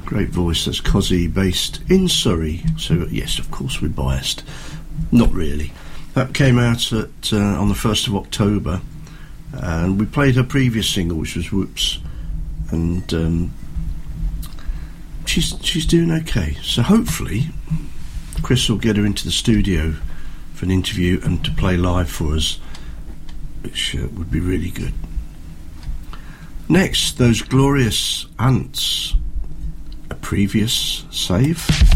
Great voice. That's Cozzy, based in Surrey. So yes, of course we're biased. Not really. That came out at on the 1st of October, and we played her previous single, which was Whoops, and she's doing okay. So hopefully Chris will get her into the studio for an interview and to play live for us, which would be really good. Next, Those Glorious Ants, a previous save.